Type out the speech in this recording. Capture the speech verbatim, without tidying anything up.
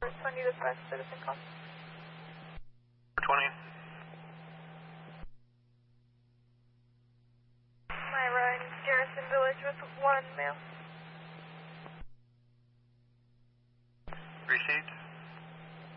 twenty dispatch, citizen call. twenty. My ride, Garrison Village with one male. Received.